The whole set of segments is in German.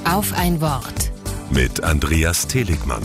Auf ein Wort. Mit Andreas Teligmann.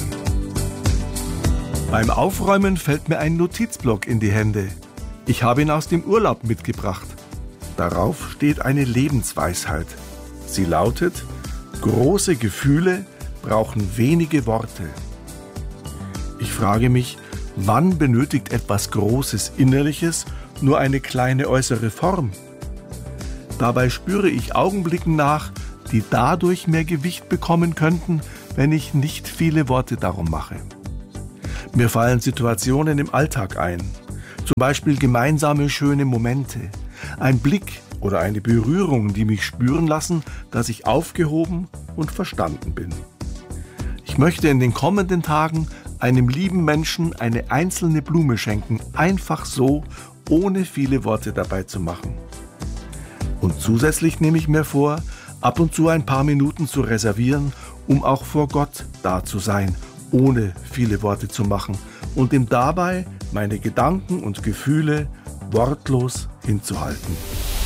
Beim Aufräumen fällt mir ein Notizblock in die Hände. Ich habe ihn aus dem Urlaub mitgebracht. Darauf steht eine Lebensweisheit. Sie lautet: Große Gefühle brauchen wenige Worte. Ich frage mich, wann benötigt etwas Großes Innerliches nur eine kleine äußere Form? Dabei spüre ich Augenblicken nach, die dadurch mehr Gewicht bekommen könnten, wenn ich nicht viele Worte darum mache. Mir fallen Situationen im Alltag ein, zum Beispiel gemeinsame schöne Momente, ein Blick oder eine Berührung, die mich spüren lassen, dass ich aufgehoben und verstanden bin. Ich möchte in den kommenden Tagen einem lieben Menschen eine einzelne Blume schenken, einfach so, ohne viele Worte dabei zu machen. Und zusätzlich nehme ich mir vor, ab und zu ein paar Minuten zu reservieren, um auch vor Gott da zu sein, ohne viele Worte zu machen und ihm dabei meine Gedanken und Gefühle wortlos hinzuhalten.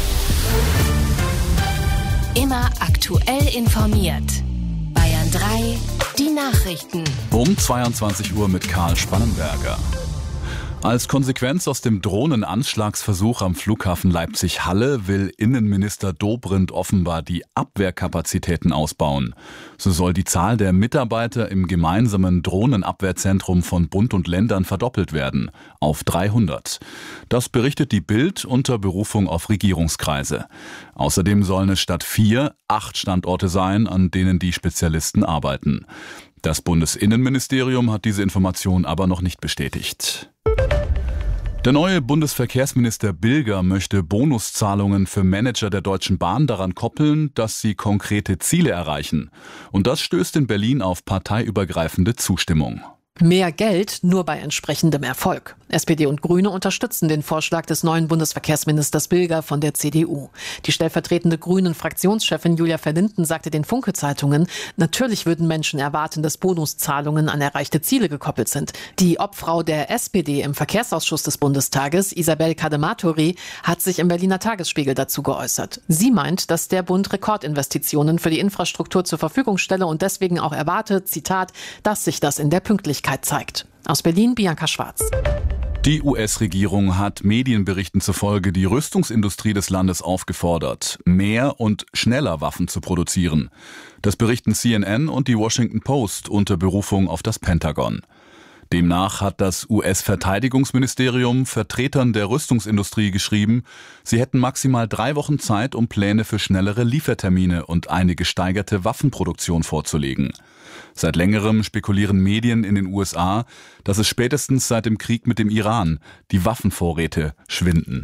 Immer aktuell informiert. Bayern 3, die Nachrichten. Um 22 Uhr mit Karl Spannenberger. Als Konsequenz aus dem Drohnenanschlagsversuch am Flughafen Leipzig-Halle will Innenminister Dobrindt offenbar die Abwehrkapazitäten ausbauen. So soll die Zahl der Mitarbeiter im gemeinsamen Drohnenabwehrzentrum von Bund und Ländern verdoppelt werden, auf 300. Das berichtet die Bild unter Berufung auf Regierungskreise. Außerdem sollen es statt 4 8 Standorte sein, an denen die Spezialisten arbeiten. Das Bundesinnenministerium hat diese Information aber noch nicht bestätigt. Der neue Bundesverkehrsminister Bilger möchte Bonuszahlungen für Manager der Deutschen Bahn daran koppeln, dass sie konkrete Ziele erreichen. Und das stößt in Berlin auf parteiübergreifende Zustimmung. Mehr Geld nur bei entsprechendem Erfolg. SPD und Grüne unterstützen den Vorschlag des neuen Bundesverkehrsministers Bilger von der CDU. Die stellvertretende Grünen-Fraktionschefin Julia Verlinden sagte den Funke-Zeitungen, natürlich würden Menschen erwarten, dass Bonuszahlungen an erreichte Ziele gekoppelt sind. Die Obfrau der SPD im Verkehrsausschuss des Bundestages, Isabel Cadematori, hat sich im Berliner Tagesspiegel dazu geäußert. Sie meint, dass der Bund Rekordinvestitionen für die Infrastruktur zur Verfügung stelle und deswegen auch erwartet, Zitat, dass sich das in der Pünktlichkeit zeigt. Aus Berlin, Bianca Schwarz. Die US-Regierung hat Medienberichten zufolge die Rüstungsindustrie des Landes aufgefordert, mehr und schneller Waffen zu produzieren. Das berichten CNN und die Washington Post unter Berufung auf das Pentagon. Demnach hat das US-Verteidigungsministerium Vertretern der Rüstungsindustrie geschrieben, sie hätten maximal 3 Wochen Zeit, um Pläne für schnellere Liefertermine und eine gesteigerte Waffenproduktion vorzulegen. Seit längerem spekulieren Medien in den USA, dass es spätestens seit dem Krieg mit dem Iran die Waffenvorräte schwinden.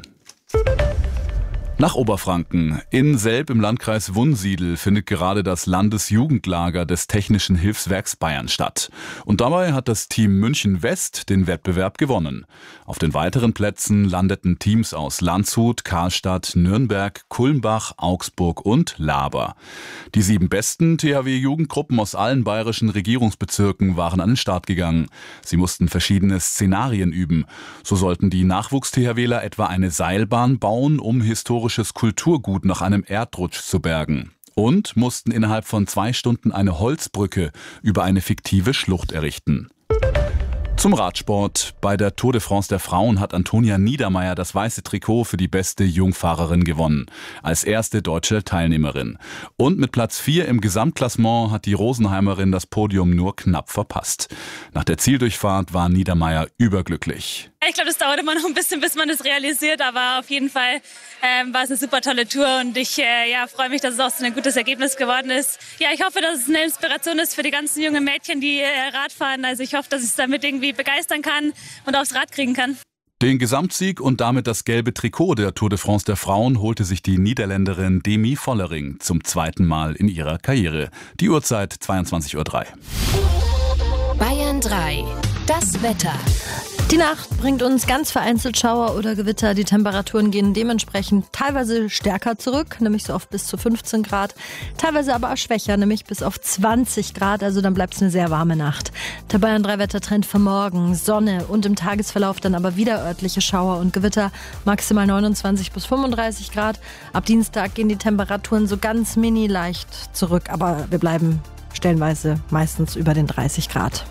Nach Oberfranken. In Selb im Landkreis Wunsiedel findet gerade das Landesjugendlager des Technischen Hilfswerks Bayern statt. Und dabei hat das Team München West den Wettbewerb gewonnen. Auf den weiteren Plätzen landeten Teams aus Landshut, Karlstadt, Nürnberg, Kulmbach, Augsburg und Laber. Die 7 besten THW-Jugendgruppen aus allen bayerischen Regierungsbezirken waren an den Start gegangen. Sie mussten verschiedene Szenarien üben. So sollten die Nachwuchs-THWler etwa eine Seilbahn bauen, um historisches Kulturgut nach einem Erdrutsch zu bergen. Und mussten innerhalb von 2 Stunden eine Holzbrücke über eine fiktive Schlucht errichten. Zum Radsport. Bei der Tour de France der Frauen hat Antonia Niedermaier das weiße Trikot für die beste Jungfahrerin gewonnen. Als erste deutsche Teilnehmerin. Und mit Platz 4 im Gesamtklassement hat die Rosenheimerin das Podium nur knapp verpasst. Nach der Zieldurchfahrt war Niedermaier überglücklich. Ich glaube, das dauert immer noch ein bisschen, bis man das realisiert, aber auf jeden Fall war es eine super tolle Tour und ich freue mich, dass es auch so ein gutes Ergebnis geworden ist. Ja, ich hoffe, dass es eine Inspiration ist für die ganzen jungen Mädchen, die Rad fahren. Also ich hoffe, dass ich es damit irgendwie begeistern kann und aufs Rad kriegen kann. Den Gesamtsieg und damit das gelbe Trikot der Tour de France der Frauen holte sich die Niederländerin Demi Vollering zum 2. Mal in ihrer Karriere. Die Uhrzeit 22:03 Uhr. Bayern 3, das Wetter. Die Nacht bringt uns ganz vereinzelt Schauer oder Gewitter. Die Temperaturen gehen dementsprechend teilweise stärker zurück, nämlich so auf bis zu 15 Grad. Teilweise aber auch schwächer, nämlich bis auf 20 Grad. Also dann bleibt es eine sehr warme Nacht. Der Bayern 3 Wettertrend für morgen: Sonne und im Tagesverlauf dann aber wieder örtliche Schauer und Gewitter. Maximal 29 bis 35 Grad. Ab Dienstag gehen die Temperaturen so ganz mini leicht zurück. Aber wir bleiben stellenweise meistens über den 30 Grad.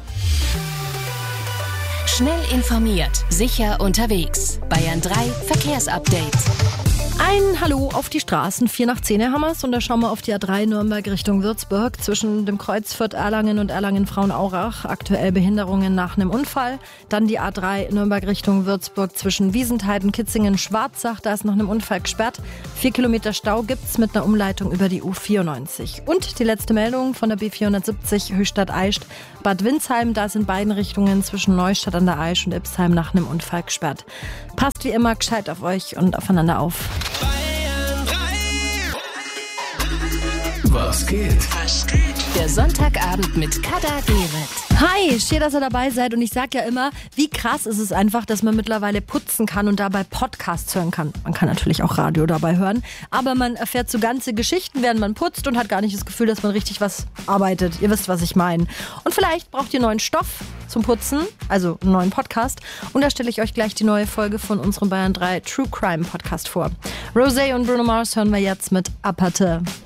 Schnell informiert, sicher unterwegs. Bayern 3 Verkehrsupdate. Ein Hallo auf die Straßen. 4 nach 10 haben wir's. Und da schauen wir auf die A3 Nürnberg Richtung Würzburg. Zwischen dem Kreuz Fürth-Erlangen und Erlangen-Frauenaurach. Aktuell Behinderungen nach einem Unfall. Dann die A3 Nürnberg Richtung Würzburg zwischen Wiesentheiden, Kitzingen, Schwarzach. Da ist nach einem Unfall gesperrt. 4 Kilometer Stau gibt's mit einer Umleitung über die U94. Und die letzte Meldung von der B470 Höchstadt-Aischt. Bad Windsheim, da ist in beiden Richtungen zwischen Neustadt an der Aisch und Ipsheim nach einem Unfall gesperrt. Passt wie immer gescheit auf euch und aufeinander auf. Was geht? Der Sonntagabend mit Kada Gerrit. Hi, schön, dass ihr dabei seid. Und ich sag ja immer, wie krass ist es einfach, dass man mittlerweile putzen kann und dabei Podcasts hören kann. Man kann natürlich auch Radio dabei hören, aber man erfährt so ganze Geschichten, während man putzt und hat gar nicht das Gefühl, dass man richtig was arbeitet. Ihr wisst, was ich meine. Und vielleicht braucht ihr neuen Stoff zum Putzen, also einen neuen Podcast. Und da stelle ich euch gleich die neue Folge von unserem Bayern 3 True Crime Podcast vor. Rosé und Bruno Mars hören wir jetzt mit Aparte.